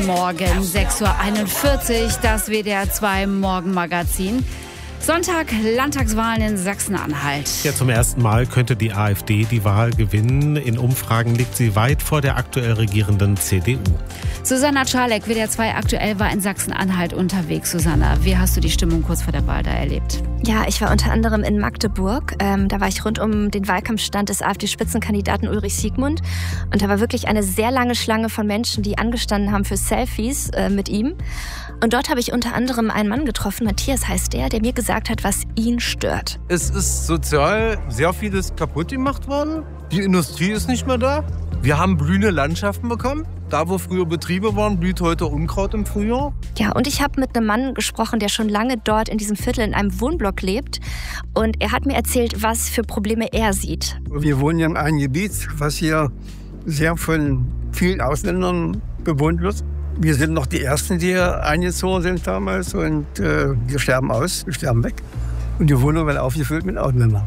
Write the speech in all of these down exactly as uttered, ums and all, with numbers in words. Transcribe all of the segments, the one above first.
Morgen, sechs Uhr einundvierzig, das W D R zwei Morgenmagazin. Sonntag, Landtagswahlen in Sachsen-Anhalt. Ja, zum ersten Mal könnte die AfD die Wahl gewinnen. In Umfragen liegt sie weit vor der aktuell regierenden C D U. Susanna Czarlek, W D R zwei aktuell, war in Sachsen-Anhalt unterwegs. Susanna, wie hast du die Stimmung kurz vor der Wahl da erlebt? Ja, ich war unter anderem in Magdeburg. Ähm, da war ich rund um den Wahlkampfstand des AfD-Spitzenkandidaten Ulrich Siegmund. Und da war wirklich eine sehr lange Schlange von Menschen, die angestanden haben für Selfies äh, mit ihm. Und dort habe ich unter anderem einen Mann getroffen, Matthias heißt der, der mir gesagt hat, was ihn stört. Es ist sozial sehr vieles kaputt gemacht worden. Die Industrie ist nicht mehr da. Wir haben blühende Landschaften bekommen. Da, wo früher Betriebe waren, blüht heute Unkraut im Frühjahr. Ja, und ich habe mit einem Mann gesprochen, der schon lange dort in diesem Viertel in einem Wohnblock lebt. Und er hat mir erzählt, was für Probleme er sieht. Wir wohnen in einem Gebiet, was hier sehr von vielen Ausländern bewohnt wird. Wir sind noch die Ersten, die hier eingezogen sind damals. Und äh, wir sterben aus, wir sterben weg. Und die Wohnungen werden aufgefüllt mit Ausländern.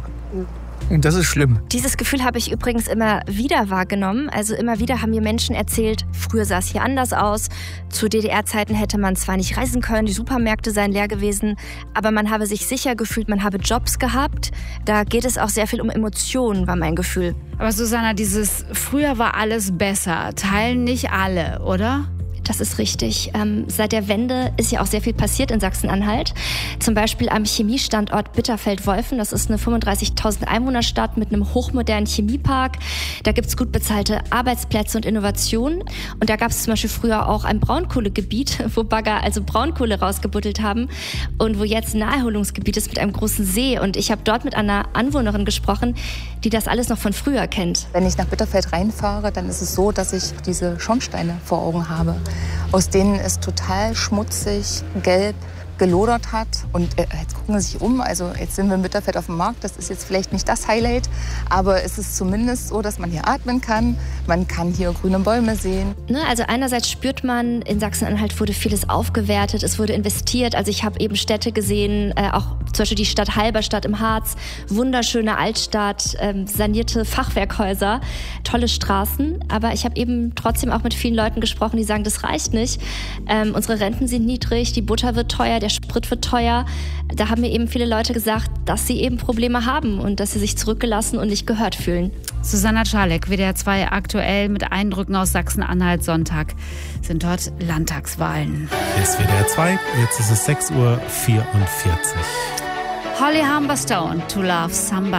Und das ist schlimm. Dieses Gefühl habe ich übrigens immer wieder wahrgenommen. Also immer wieder haben mir Menschen erzählt, früher sah es hier anders aus. Zu D D R-Zeiten hätte man zwar nicht reisen können, die Supermärkte seien leer gewesen, aber man habe sich sicher gefühlt, man habe Jobs gehabt. Da geht es auch sehr viel um Emotionen, war mein Gefühl. Aber Susanna, dieses früher war alles besser, teilen nicht alle, oder? Das ist richtig. Ähm, seit der Wende ist ja auch sehr viel passiert in Sachsen-Anhalt. Zum Beispiel am Chemiestandort Bitterfeld-Wolfen. Das ist eine fünfunddreißigtausend Einwohnerstadt mit einem hochmodernen Chemiepark. Da gibt es gut bezahlte Arbeitsplätze und Innovationen. Und da gab es zum Beispiel früher auch ein Braunkohlegebiet, wo Bagger also Braunkohle rausgebuddelt haben und wo jetzt ein Naherholungsgebiet ist mit einem großen See. Und ich habe dort mit einer Anwohnerin gesprochen, die das alles noch von früher kennt. Wenn ich nach Bitterfeld reinfahre, dann ist es so, dass ich diese Schornsteine vor Augen habe, aus denen es total schmutzig, gelb gelodert hat. Und äh, jetzt gucken Sie sich um, also jetzt sind wir in Bitterfeld auf dem Markt, das ist jetzt vielleicht nicht das Highlight, aber es ist zumindest so, dass man hier atmen kann, man kann hier grüne Bäume sehen. Ne, also einerseits spürt man, in Sachsen-Anhalt wurde vieles aufgewertet, es wurde investiert, also ich habe eben Städte gesehen, äh, auch zum Beispiel die Stadt Halberstadt im Harz, wunderschöne Altstadt, ähm, sanierte Fachwerkhäuser, tolle Straßen, aber ich habe eben trotzdem auch mit vielen Leuten gesprochen, die sagen, das reicht nicht, ähm, unsere Renten sind niedrig, die Butter wird teuer, der Sprit wird teuer. Da haben mir eben viele Leute gesagt, dass sie eben Probleme haben und dass sie sich zurückgelassen und nicht gehört fühlen. Susanna Czarlek, W D R zwei aktuell mit Eindrücken aus Sachsen-Anhalt. Sonntag sind dort Landtagswahlen. Ist W D R zwei, jetzt ist es sechs Uhr vierundvierzig. Holly Humberstone, To Love Somebody.